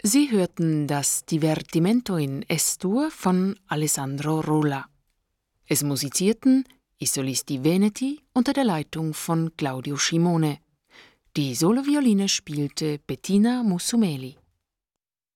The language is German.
Sie hörten das Divertimento in Es-Dur von Alessandro Rolla. Es musizierten i Solisti Veneti unter der Leitung von Claudio Scimone. Die Solovioline spielte Bettina Mussumeli.